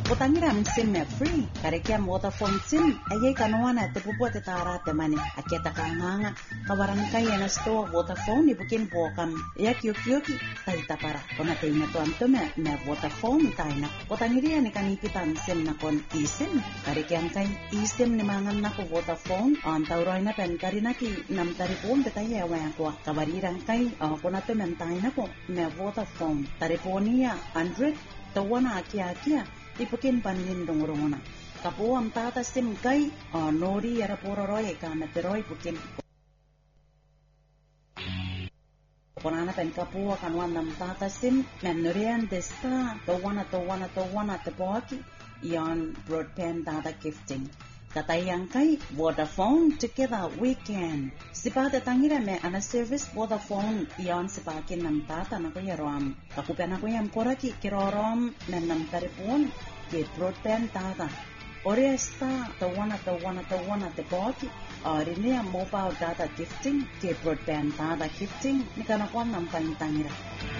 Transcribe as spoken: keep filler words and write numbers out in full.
Utangira msim me free. Karekia Vodafone sim. Ayay kanuana te pupo te tara te mani. Akiata kanganga. Kabarangkay na store Vodafone ibukin bokam. Ya kiyok-kiyoki tay tapara. Kona tay na to anto me me Vodafone tay na. Utangiria ni kanipitan sim na kon isim. Karekia angkay isim ni mangan na ko Vodafone. Ang tauroy na pen karina ki nam taripon te tayo awang ko. Kabarirangkay kona to men tay na ko me Vodafone. Tariponia Android tawana akia-akia. Ipukin panin dong-rongona. Kapo ang tata sim kay uh, nori yara pororoy kameteroy pukin. Ponana pen kapo kanwan nam tata sim menorian desta tawana tawana tawana tepoaki yon broadband data gifting. Katayang kay Vodafone together we can. Sipata tangira me ana service Vodafone yon sipakin nam tata na ko yarom. Kakupen ako yam koraki kirorom men nam taripon ke broadband data. Ore esta tawana tawana tawana tepoaki rini ang mobile data gifting ke broadband data gifting ni kanakwan nam tangira.